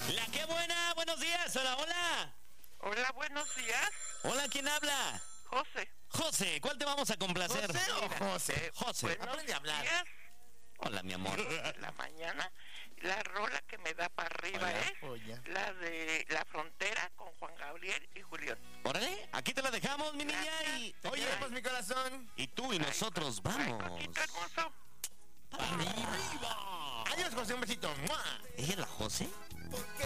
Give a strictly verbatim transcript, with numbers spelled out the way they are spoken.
La que buena, buenos días, hola, hola. Hola, buenos días. Hola, ¿quién habla? José. José, ¿cuál te vamos a complacer? ¿José o Mira, José? José. Buenos Aprende a hablar. días. Hola, mi amor. En la mañana, la rola que me da para arriba Hola, es polla. la de La Frontera con Juan Gabriel y Julián. Órale, aquí te la dejamos, mi niña. Y, Te oye, queremos, mi corazón. y tú y nosotros Ay, vamos. Paquito hermoso. Arriba. Adiós, José, un besito. ¡Mua! ¿Ella es la José? ¿Por qué